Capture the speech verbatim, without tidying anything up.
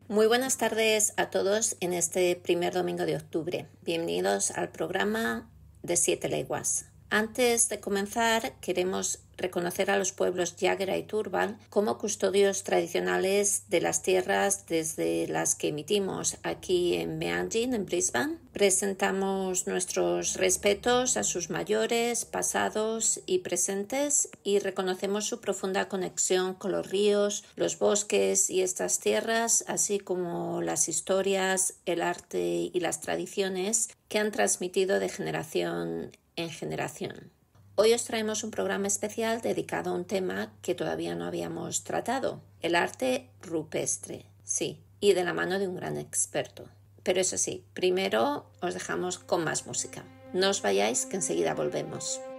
Muy buenas tardes a todos en este primer domingo de octubre. Bienvenidos al programa de Siete Leguas. Antes de comenzar, queremos reconocer a los pueblos Jagera y Turrbal como custodios tradicionales de las tierras desde las que emitimos aquí en Meanjin, en Brisbane. Presentamos nuestros respetos a sus mayores, pasados y presentes y reconocemos su profunda conexión con los ríos, los bosques y estas tierras, así como las historias, el arte y las tradiciones que han transmitido de generación en generación. Hoy os traemos un programa especial dedicado a un tema que todavía no habíamos tratado, el arte rupestre, sí, y de la mano de un gran experto. Pero eso sí, primero os dejamos con más música. No os vayáis, que enseguida volvemos.